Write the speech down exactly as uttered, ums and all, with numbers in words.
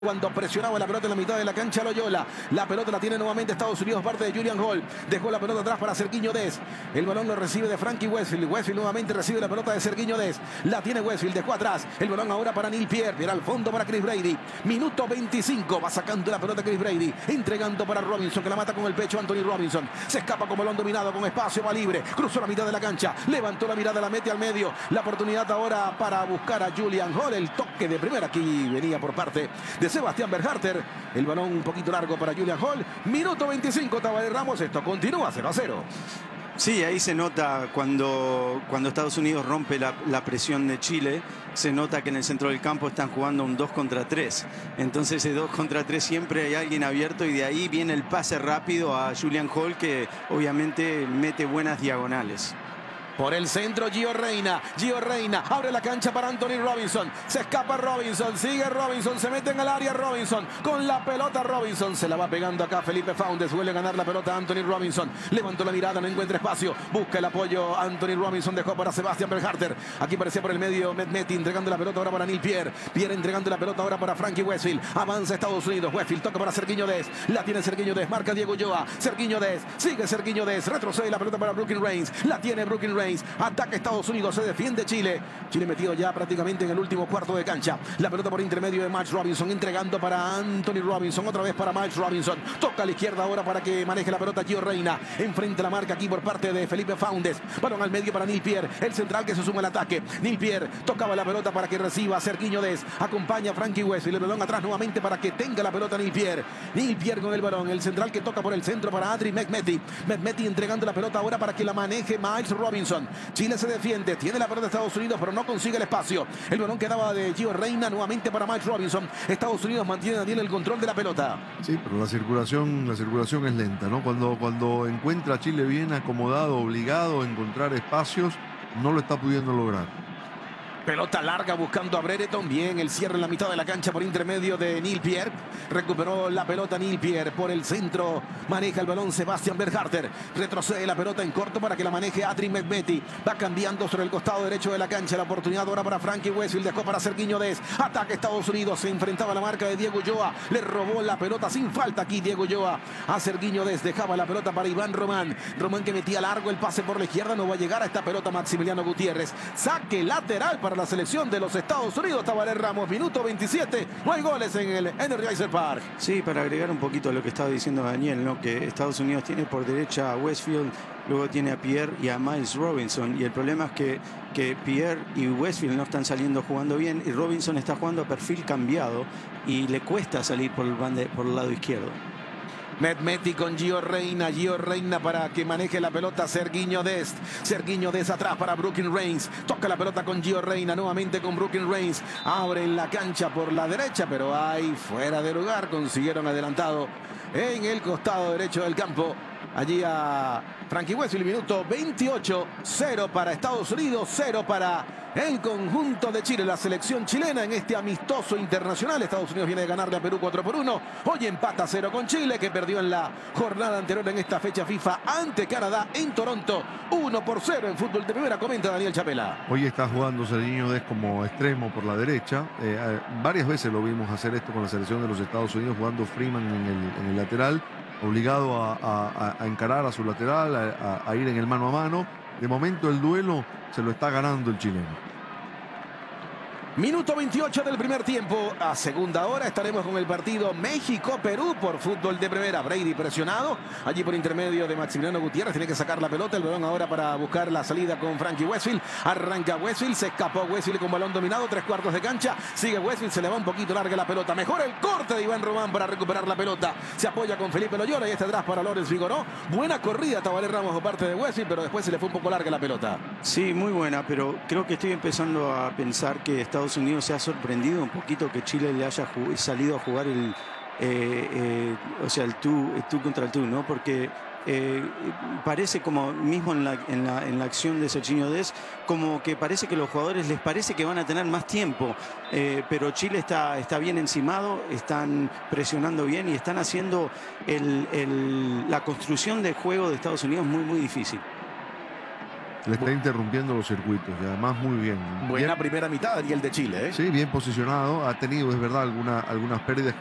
Cuando presionaba la pelota en la mitad de la cancha Loyola. La pelota la tiene nuevamente Estados Unidos, parte de Julian Hall. Dejó la pelota atrás para Sergiño Dest. El balón lo recibe de Frankie Westfield. Westfield nuevamente recibe la pelota de Sergiño Dest. La tiene Westfield, dejó atrás. El balón ahora para Neil Pierre. Viene al fondo para Chris Brady. Minuto veinticinco. Va sacando la pelota Chris Brady. Entregando para Robinson, que la mata con el pecho Anthony Robinson. Se escapa con balón dominado, con espacio, va libre. Cruzó la mitad de la cancha. Levantó la mirada, la mete al medio. La oportunidad ahora para buscar a Julian Hall. El toque de primera aquí venía por parte de Sebastián Berharter. El balón un poquito largo para Julian Hall. Minuto veinticinco, Tabaré Ramos. Esto continúa cero a cero. Sí, ahí se nota cuando, cuando Estados Unidos rompe la, la presión de Chile. Se nota que en el centro del campo están jugando un dos contra tres. Entonces ese dos contra tres siempre hay alguien abierto y de ahí viene el pase rápido a Julian Hall, que obviamente mete buenas diagonales. Por el centro Gio Reyna, Gio Reyna abre la cancha para Anthony Robinson, se escapa Robinson, sigue Robinson, se mete en el área Robinson, con la pelota Robinson, se la va pegando acá Felipe Faundes, vuelve a ganar la pelota Anthony Robinson, levantó la mirada, no encuentra espacio, busca el apoyo Anthony Robinson, dejó para Sebastián Berharter, aquí parecía por el medio Mehmeti, entregando la pelota ahora para Neil Pierre, Pierre entregando la pelota ahora para Frankie Westfield, avanza Estados Unidos, Westfield toca para Sergiño Dest, la tiene Sergiño Dest, marca Diego Ulloa, Sergiño Dest, sigue Sergiño Dest, retrocede la pelota para Brooklyn Reigns, la tiene Brooklyn Reigns. Ataca Estados Unidos, se defiende Chile. Chile metido ya prácticamente en el último cuarto de cancha. La pelota por intermedio de Miles Robinson, entregando para Anthony Robinson, otra vez para Miles Robinson. Toca a la izquierda ahora para que maneje la pelota Gio Reyna. Enfrente la marca aquí por parte de Felipe Faundes. Balón al medio para Neil Pierre, el central que se suma al ataque. Neil Pierre tocaba la pelota para que reciba a Sergiño Dest. Acompaña a Frankie Westfield. El balón atrás nuevamente para que tenga la pelota Neil Pierre. Neil Pierre con el balón. El central que toca por el centro para Adri Mehmeti. Mehmeti entregando la pelota ahora para que la maneje Miles Robinson. Chile se defiende, tiene la pelota de Estados Unidos, pero no consigue el espacio. El balón quedaba de Gio Reyna, nuevamente para Miles Robinson. Estados Unidos mantiene bien el control de la pelota. Sí, pero la circulación, la circulación es lenta, ¿no? Cuando, cuando encuentra a Chile bien acomodado, obligado a encontrar espacios, no lo está pudiendo lograr. Pelota larga buscando a Brereton. Bien, el cierre en la mitad de la cancha por intermedio de Neil Pierre. Recuperó la pelota Neil Pierre por el centro. Maneja el balón Sebastián Berharter. Retrocede la pelota en corto para que la maneje Adri Mehmeti. Va cambiando sobre el costado derecho de la cancha. La oportunidad ahora para Frankie Westfield. Dejó para Sergiño Dest. Ataque Estados Unidos. Se enfrentaba a la marca de Diego Ulloa. Le robó la pelota sin falta aquí Diego Ulloa a Sergiño Dest. Dejaba la pelota para Iván Román. Román que metía largo el pase por la izquierda. No va a llegar a esta pelota Maximiliano Gutiérrez. Saque lateral para la selección de los Estados Unidos. Tabaré Ramos, minuto veintisiete, no hay goles en el Energizer Park. Sí, para agregar un poquito a lo que estaba diciendo Daniel, ¿no? Que Estados Unidos tiene por derecha a Westfield, luego tiene a Pierre y a Miles Robinson, y el problema es que, que Pierre y Westfield no están saliendo jugando bien, y Robinson está jugando a perfil cambiado y le cuesta salir por el, bande, por el lado izquierdo. Mehmeti con Gio Reyna, Gio Reyna para que maneje la pelota Sergiño Dest. Sergiño Dest atrás para Brooklyn Reigns. Toca la pelota con Gio Reyna, nuevamente con Brooklyn Reigns. Abre en la cancha por la derecha, pero ahí fuera de lugar. Consiguieron adelantado en el costado derecho del campo. Allí a Frankie Westfield, minuto veintiocho, cero para Estados Unidos, cero para el conjunto de Chile, la selección chilena en este amistoso internacional. Estados Unidos viene de ganarle a Perú cuatro por uno. Hoy empata cero con Chile, que perdió en la jornada anterior en esta fecha FIFA ante Canadá en Toronto. uno por cero en fútbol de primera, comenta Daniel Chapela. Hoy está jugando Sergiño Dest como extremo por la derecha. Eh, eh, varias veces lo vimos hacer esto con la selección de los Estados Unidos, jugando Freeman en el, en el lateral, obligado a, a, a encarar a su lateral, a, a ir en el mano a mano. De momento el duelo se lo está ganando el chileno. Minuto veintiocho del primer tiempo. A segunda hora estaremos con el partido México-Perú por fútbol de primera. Brady presionado. Allí por intermedio de Maximiliano Gutiérrez. Tiene que sacar la pelota. El balón ahora para buscar la salida con Frankie Westfield. Arranca Westfield. Se escapó Westfield con balón dominado. Tres cuartos de cancha. Sigue Westfield. Se le va un poquito larga la pelota. Mejor el corte de Iván Román para recuperar la pelota. Se apoya con Felipe Loyola. Y está atrás para Lorenz Figoró. Buena corrida Tabaré Ramos por parte de Westfield. Pero después se le fue un poco larga la pelota. Sí, muy buena. Pero creo que estoy empezando a pensar que Estados Unidos se ha sorprendido un poquito que Chile le haya salido a jugar el, eh, eh, o sea, el tú, el tú contra el tú, ¿no? Porque eh, parece como mismo en la, en la, en la acción de Sergiño Dest, como que parece que los jugadores les parece que van a tener más tiempo, eh, pero Chile está, está bien encimado, están presionando bien y están haciendo el, el, la construcción de juego de Estados Unidos muy, muy difícil. le está interrumpiendo los circuitos y además muy bien. Buena Bien, primera mitad y el de Chile, ¿eh? sí, bien posicionado. Ha tenido, es verdad, alguna, algunas pérdidas